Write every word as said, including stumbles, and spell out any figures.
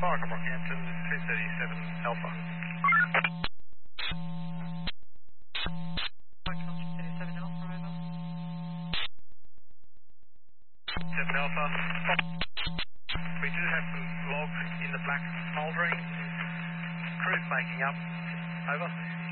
Fire from Rockhampton, two thirty-seven Alpha. thirty-seven Alpha, over. seven Alpha. We do have some logs in the black smouldering. Crew's making up. Over.